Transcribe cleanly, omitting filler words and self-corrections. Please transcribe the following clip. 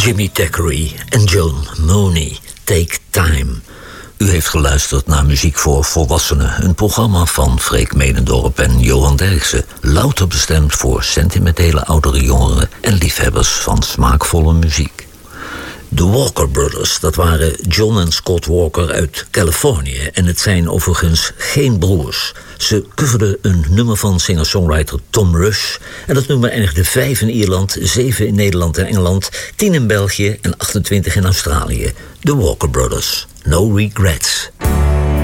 Jimmy Thackeray en John Mooney, Take Time. U heeft geluisterd naar Muziek voor Volwassenen, een programma van Freek Medendorp en Johan Derksen. Louter bestemd voor sentimentele oudere jongeren en liefhebbers van smaakvolle muziek. De Walker Brothers, dat waren John en Scott Walker uit Californië. En het zijn overigens geen broers. Ze coverden een nummer van singer-songwriter Tom Rush. En dat nummer eindigde 5 in Ierland, 7 in Nederland en Engeland, 10 in België en 28 in Australië. De Walker Brothers, No Regrets.